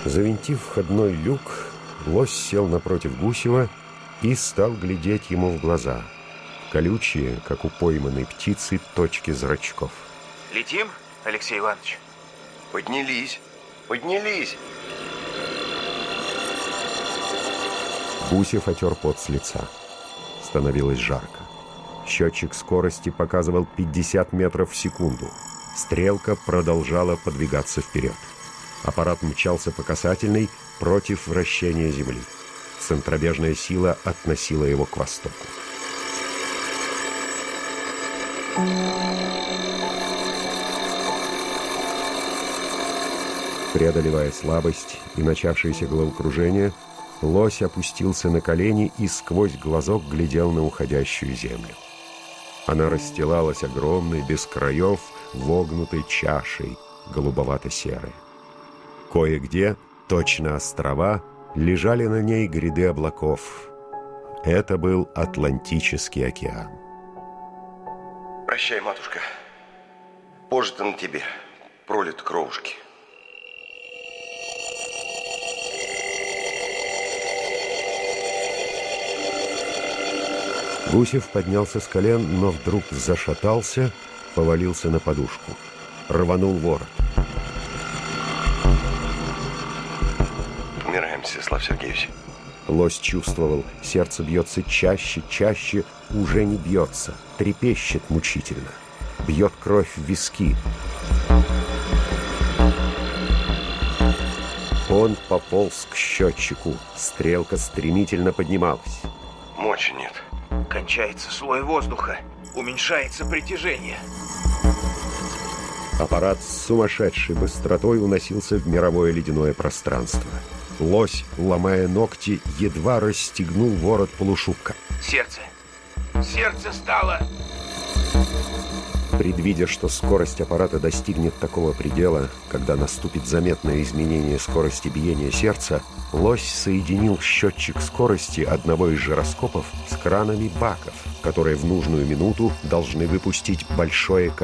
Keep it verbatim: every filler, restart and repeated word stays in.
Завинтив входной люк, лось сел напротив Гусева и стал глядеть ему в глаза. Колючие, как у пойманной птицы, точки зрачков. Летим, Алексей Иванович? Поднялись, поднялись. Гусев отер пот с лица. Становилось жарко. Счетчик скорости показывал пятьдесят метров в секунду. Стрелка продолжала подвигаться вперед. Аппарат мчался по касательной против вращения Земли. Центробежная сила относила его к востоку. Преодолевая слабость и начавшееся головокружение, лось опустился на колени и сквозь глазок глядел на уходящую землю. Она расстилалась огромной, без краев, вогнутой чашей, голубовато-серой. Кое-где, точно острова, лежали на ней гряды облаков. Это был Атлантический океан. Прощай, матушка. Позже-то на тебе пролит кровушки. Гусев поднялся с колен, но вдруг зашатался, повалился на подушку. Рванул ворот. Помираем, Всеслав Сергеевич. Лось чувствовал, сердце бьется чаще, чаще, уже не бьется, трепещет мучительно. Бьет кровь в виски. Он пополз к счетчику. Стрелка стремительно поднималась. Мочи нет. Кончается слой воздуха. Уменьшается притяжение. Аппарат с сумасшедшей быстротой уносился в мировое ледяное пространство. Лось, ломая ногти, едва расстегнул ворот полушубка. Сердце. Сердце стало. Предвидя, что скорость аппарата достигнет такого предела, когда наступит заметное изменение скорости биения сердца, лось соединил счетчик скорости одного из жироскопов с кранами баков, которые в нужную минуту должны выпустить большое количество